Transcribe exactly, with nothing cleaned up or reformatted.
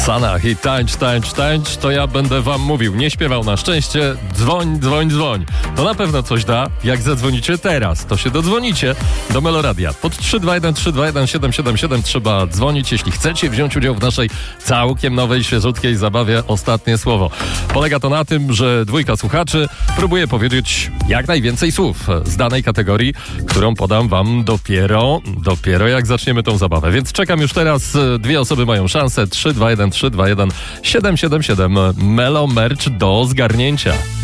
Sanach i tańcz, tańcz, tańcz, to ja będę wam mówił. Nie śpiewał na szczęście. Dzwoń, dzwoń, dzwoń. To na pewno coś da. Jak zadzwonicie teraz, to się dodzwonicie do Meloradia. Pod trzy dwa jeden trzy dwa jeden siedem siedem siedem trzeba dzwonić, jeśli chcecie wziąć udział w naszej całkiem nowej, świeżutkiej zabawie Ostatnie Słowo. Polega to na tym, że dwójka słuchaczy próbuje powiedzieć jak najwięcej słów z danej kategorii, którą podam wam dopiero, dopiero jak zaczniemy tą zabawę. Więc czekam już teraz. Dwie osoby mają szansę. trzy dwa jeden trzy dwa jeden siedem siedem siedem. Melo Merch do zgarnięcia.